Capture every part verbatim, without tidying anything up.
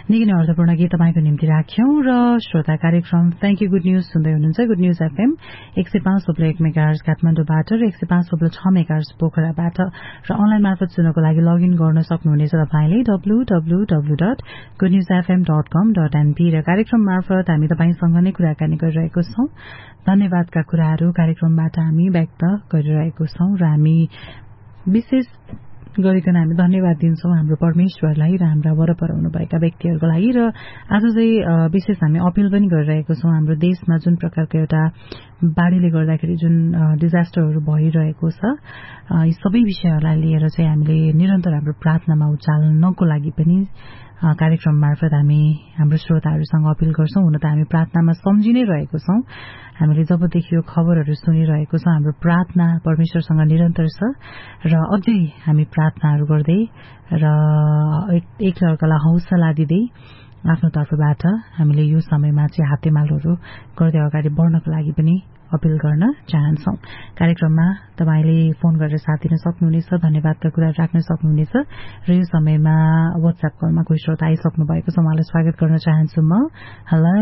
निकै नै अर्थपूर्ण गीत तपाईको निम्ति राख्यौं र श्रोता कार्यक्रम थ्यांक यू गुड न्यूज सुन्दै हुनुहुन्छ। गुड न्यूज एफएम एक सय पाँच थोप्लो एक मेगाहर्ज काठमाडौँबाट र एक सय पाँच थोप्लो छ मेगाहर्ज पोखराबाट र अनलाइन मार्फत सुन्नको लागि लगइन गर्न सक्नुहुनेछ तपाईले W W W dot good news FM dot कम डट एनपी र कार्यक्रम मार्फत हामी तपाईसँग नै कुराकानी गरिरहेको छौं। धन्यवादका कुराहरू कार्यक्रमबाट हामी व्यक्त गरिरहेको छौं र हामी विशेष गरिकन हामी धन्यवाद दिन्छौं हाम्रो परमेश्वरलाई र हाम्रा वरपर हुनुभएका व्यक्तिहरूको लागि। र आज चाहिँ विशेष हामी अपील पनि गरिरहेको छौं हाम्रो देशमा जुन प्रकारको एउटा बाढ़ीले गर्दाखेरि जुन डिजास्टरहरू भइरहेको छ यी सबै विषयहरूलाई लिएर चाहिँ हामीले निरन्तर हाम्रो प्रार्थनामा उचाल्नको लागि पनि कार्यक्रम मार्फत हामी हाम्रो श्रोताहरूसँग अपील गर्छौं। हुन त हामी प्रार्थनामा सम्झि नै रहेको छौं। हामीले जबदेखि यो खबरहरू सुनिरहेको छौं हाम्रो प्रार्थना परमेश्वरसँग निरन्तर छ र अझै हामी प्रार्थनाहरू गर्दै र एक अर्कालाई हौसला दिँदै आफ्नो तर्फबाट हामीले यो समयमा चाहिँ हातेमालोहरू गर्दै अगाडि बढ्नको लागि पनि अपील गर्न चाहन्छौं। कार्यक्रममा तपाईले फोन गरेर साथ दिन सक्नुहुनेछ, धन्यवादका कुरा राख्न सक्नुहुनेछ र यो समयमा व्हाट्सएप कलमा कोही श्रोता आइसक्नु भएको छ, उहाँलाई स्वागत गर्न चाहन्छु म। हेलो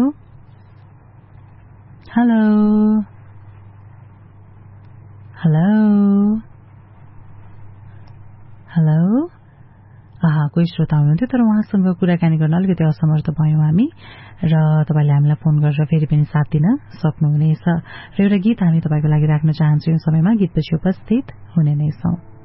हेलो हेलो हेलो आहा कोही श्रोता हुनुहुन्थ्यो तर उहाँसँग कुराकानी गर्न अलिकति असमर्थ भयौं हामी र तपाईले हामीलाई फोन गरेर फेरि पनि साथ दिन सक्नुहुनेछ र एउटा गीत हामी तपाईको लागि राख्न चाहन्छौं। यो समयमा गीतपछि उपस्थित हुने नै छौं।